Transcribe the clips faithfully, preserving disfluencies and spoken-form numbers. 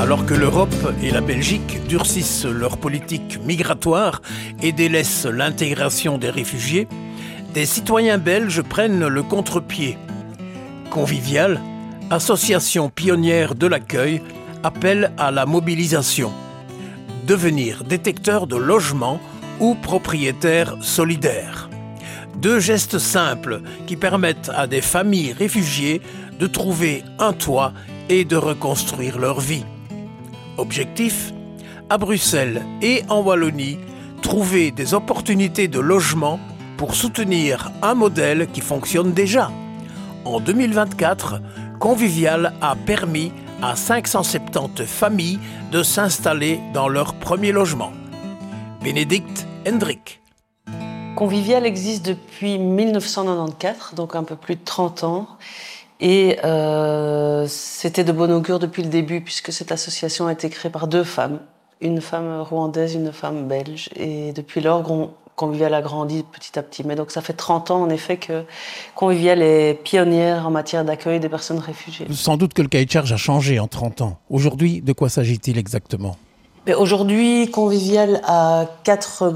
Alors que l'Europe et la Belgique durcissent leur politique migratoire et délaissent l'intégration des réfugiés, des citoyens belges prennent le contre-pied. Convivial, association pionnière de l'accueil, appelle à la mobilisation. Devenir détecteur de logement ou propriétaire solidaire. Deux gestes simples qui permettent à des familles réfugiées de trouver un toit et de reconstruire leur vie. Objectif : à Bruxelles et en Wallonie, trouver des opportunités de logement pour soutenir un modèle qui fonctionne déjà. En deux mille vingt-quatre, Convivial a permis à cinq cent soixante-dix familles de s'installer dans leur premier logement. Bénédicte Hendrick. Convivial existe depuis mille neuf cent quatre-vingt-quatorze, donc un peu plus de trente ans. Et euh, c'était de bon augure depuis le début, puisque cette association a été créée par deux femmes, une femme rwandaise, une femme belge. Et depuis lors, Convivial a grandi petit à petit. Mais donc ça fait trente ans, en effet, que Convivial est pionnière en matière d'accueil des personnes réfugiées. Sans doute que le cahier de charge a changé en trente ans. Aujourd'hui, de quoi s'agit-il exactement ? Aujourd'hui, Convivial a quatre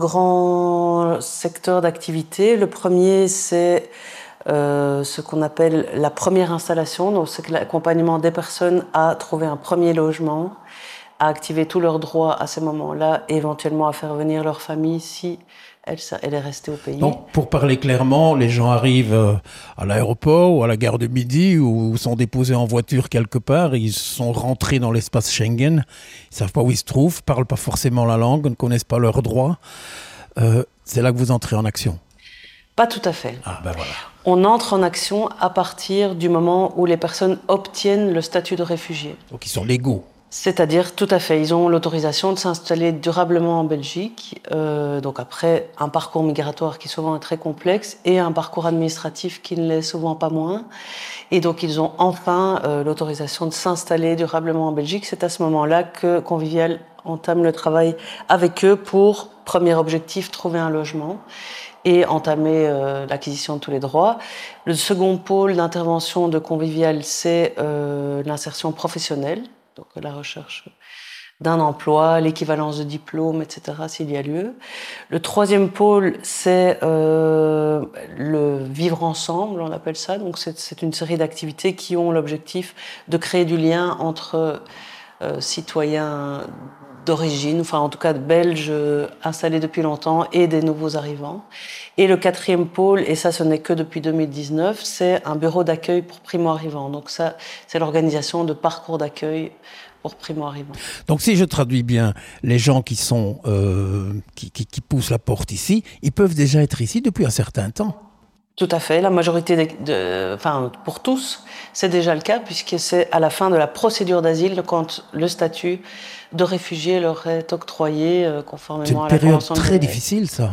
grands secteurs d'activité. Le premier, c'est euh, ce qu'on appelle la première installation. Donc, c'est l'accompagnement des personnes à trouver un premier logement, à activer tous leurs droits à ces moments-là, et éventuellement à faire venir leur famille si elle, elle est restée au pays. Donc, pour parler clairement, les gens arrivent à l'aéroport ou à la gare de Midi ou sont déposés en voiture quelque part, ils sont rentrés dans l'espace Schengen, ils ne savent pas où ils se trouvent, ne parlent pas forcément la langue, ne connaissent pas leurs droits. Euh, c'est là que vous entrez en action ? Pas tout à fait. Ah, ben voilà. On entre en action à partir du moment où les personnes obtiennent le statut de réfugié. Donc ils sont légaux. C'est-à-dire, tout à fait, ils ont l'autorisation de s'installer durablement en Belgique. Euh, donc après, un parcours migratoire qui souvent est très complexe et un parcours administratif qui ne l'est souvent pas moins. Et donc ils ont enfin euh, l'autorisation de s'installer durablement en Belgique. C'est à ce moment-là que Convivial entame le travail avec eux pour, premier objectif, trouver un logement et entamer euh, l'acquisition de tous les droits. Le second pôle d'intervention de Convivial, c'est euh, l'insertion professionnelle. Donc la recherche d'un emploi, l'équivalence de diplôme, et cetera, s'il y a lieu. Le troisième pôle, c'est euh, le vivre ensemble, on appelle ça. Donc c'est, c'est une série d'activités qui ont l'objectif de créer du lien entre euh, citoyens d'origine, enfin en tout cas de Belges installés depuis longtemps et des nouveaux arrivants. Et le quatrième pôle, et ça ce n'est que depuis deux mille dix-neuf, c'est un bureau d'accueil pour primo-arrivants. Donc ça, c'est l'organisation de parcours d'accueil pour primo-arrivants. Donc si je traduis bien, les gens qui, sont, euh, qui, qui, qui poussent la porte ici, ils peuvent déjà être ici depuis un certain temps. Tout à fait. La majorité, de, de, enfin pour tous, c'est déjà le cas puisque c'est à la fin de la procédure d'asile quand le statut de réfugié leur est octroyé euh, conformément à la Convention de Genève. C'est une période très difficile, ça.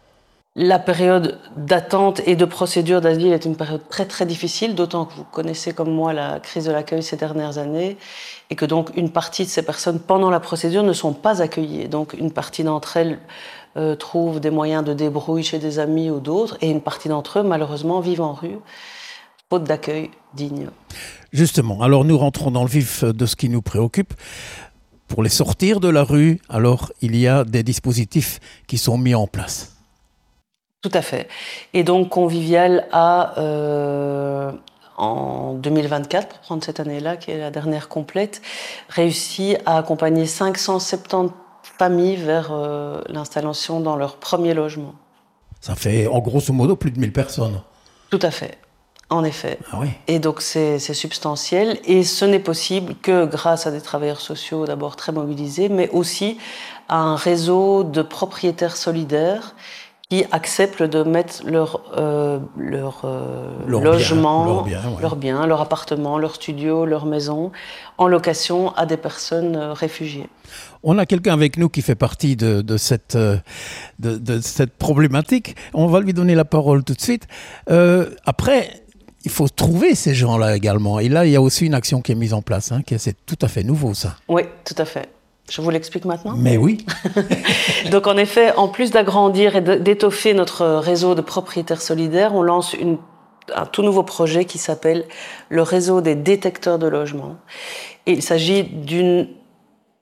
La période d'attente et de procédure d'asile est une période très très difficile, d'autant que vous connaissez comme moi la crise de l'accueil ces dernières années et que donc une partie de ces personnes pendant la procédure ne sont pas accueillies. Donc une partie d'entre elles euh, trouvent des moyens de débrouille chez des amis ou d'autres et une partie d'entre eux malheureusement vivent en rue, faute d'accueil digne. Justement, alors nous rentrons dans le vif de ce qui nous préoccupe. Pour les sortir de la rue, alors il y a des dispositifs qui sont mis en place. Tout à fait. Et donc Convivial a, euh, en deux mille vingt-quatre, pour prendre cette année-là, qui est la dernière complète, réussi à accompagner cinq cent soixante-dix familles vers euh, l'installation dans leur premier logement. Ça fait en grosso modo plus de mille personnes. Tout à fait. En effet. Ah oui. Et donc c'est, c'est substantiel et ce n'est possible que grâce à des travailleurs sociaux d'abord très mobilisés, mais aussi à un réseau de propriétaires solidaires qui acceptent de mettre leur, euh, leur, euh, leur logement, bien, leur, bien, ouais. leur bien, leur appartement, leur studio, leur maison en location à des personnes réfugiées. On a quelqu'un avec nous qui fait partie de, de, cette, de, de cette problématique. On va lui donner la parole tout de suite. Euh, après, il faut trouver ces gens-là également. Et là, il y a aussi une action qui est mise en place. Hein, qui est, c'est tout à fait nouveau, ça. Oui, tout à fait. Je vous l'explique maintenant ? Mais oui. Donc en effet, en plus d'agrandir et d'étoffer notre réseau de propriétaires solidaires, on lance une, un tout nouveau projet qui s'appelle le réseau des détecteurs de logement. Et il s'agit d'une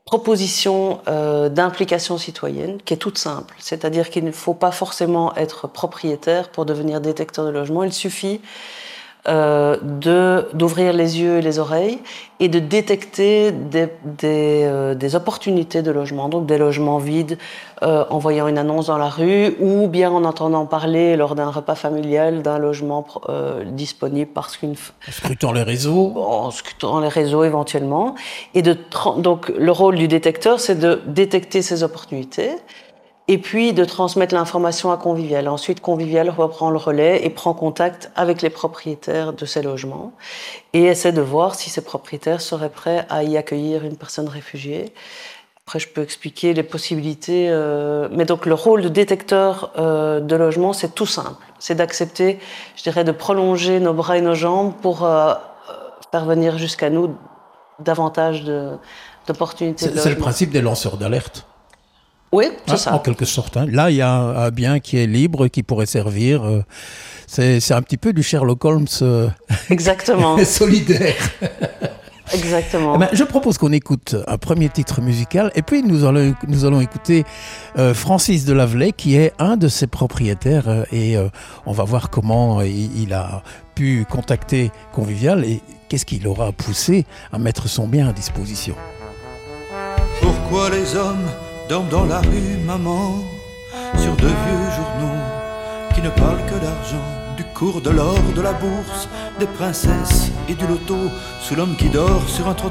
proposition euh, d'implication citoyenne qui est toute simple. C'est-à-dire qu'il ne faut pas forcément être propriétaire pour devenir détecteur de logement. Il suffit euh, de, d'ouvrir les yeux et les oreilles et de détecter des, des, euh, des opportunités de logement, donc des logements vides euh, en voyant une annonce dans la rue ou bien en entendant parler lors d'un repas familial d'un logement euh, disponible parce qu'une... En scrutant les réseaux. En scrutant les réseaux éventuellement. Et de tra- donc le rôle du détecteur, c'est de détecter ces opportunités et puis de transmettre l'information à Convivial. Ensuite, Convivial reprend le relais et prend contact avec les propriétaires de ces logements et essaie de voir si ces propriétaires seraient prêts à y accueillir une personne réfugiée. Après, je peux expliquer les possibilités. Euh... Mais donc, le rôle de détecteur euh, de logement, c'est tout simple. C'est d'accepter, je dirais, de prolonger nos bras et nos jambes pour euh, faire venir jusqu'à nous davantage de, d'opportunités de logement. C'est le principe des lanceurs d'alerte. Oui, c'est hein, ça. En quelque sorte. Hein. Là, il y a un, un bien qui est libre, qui pourrait servir. Euh, c'est, c'est un petit peu du Sherlock Holmes euh, Exactement. solidaire. Exactement. Eh ben, je propose qu'on écoute un premier titre musical et puis nous allons, nous allons écouter euh, Francis de Lavelay qui est un de ses propriétaires euh, et euh, on va voir comment euh, il, il a pu contacter Convivial et qu'est-ce qui l'aura poussé à mettre son bien à disposition. Pourquoi les hommes dorment dans la rue, maman, sur de vieux journaux qui ne parlent que d'argent, du cours de l'or, de la bourse, des princesses et du loto, sous l'homme qui dort sur un trottoir.